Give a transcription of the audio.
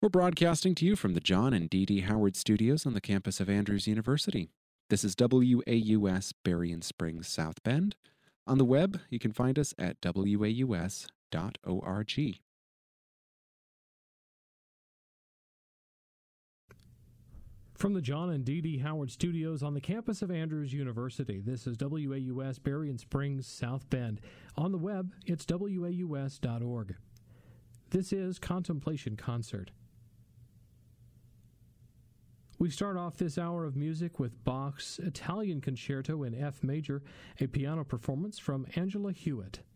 We're broadcasting to you from the John and Dee Dee Howard Studios on the campus of Andrews University. This is WAUS Berrien Springs, South Bend. On the web, you can find us at waus.org. From the John and Dee Dee Howard Studios on the campus of Andrews University, this is WAUS Berrien Springs, South Bend. On the web, it's waus.org. This is Contemplation Concert. We start off this hour of music with Bach's Italian Concerto in F major, a piano performance from Angela Hewitt.